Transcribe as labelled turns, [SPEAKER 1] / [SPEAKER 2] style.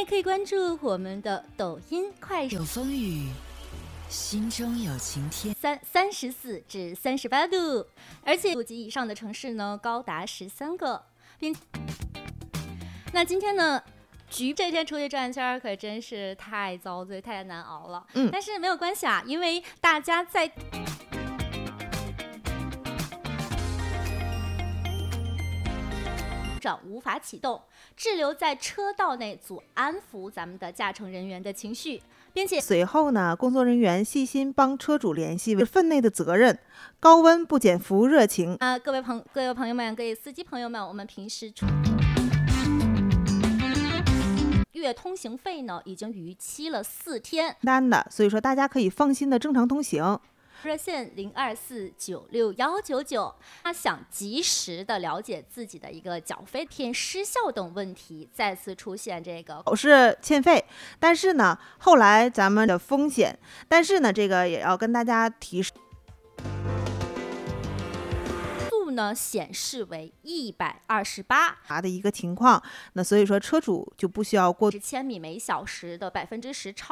[SPEAKER 1] 可以关注我们的抖音、快手。
[SPEAKER 2] 有风雨，心中有晴天。
[SPEAKER 1] 34至38度，而且5级以上的城市呢高达13个，那今天呢？这天出去转圈可真是太遭罪太难熬了，但是没有关系啊，因为大家在无法启动，滞留在车道内，安抚咱们的驾乘人员的情绪，并且
[SPEAKER 3] 随后呢，工作人员细心帮车主联系分内的责任，高温不减服务热情。
[SPEAKER 1] 各位朋友们，各位司机朋友们，我们平时月通行费呢已经逾期了4天
[SPEAKER 3] 单的，所以说大家可以放心的正常通行。
[SPEAKER 1] 热线02496199，他想及时的了解自己的一个缴费失效等问题再次出现这个
[SPEAKER 3] 是欠费，但是呢后来咱们的风险，但是呢这个也要跟大家提示。
[SPEAKER 1] 呢显示为128
[SPEAKER 3] 的一个情况，那所以说车主就不需要过
[SPEAKER 1] 1000米每小时的10%超。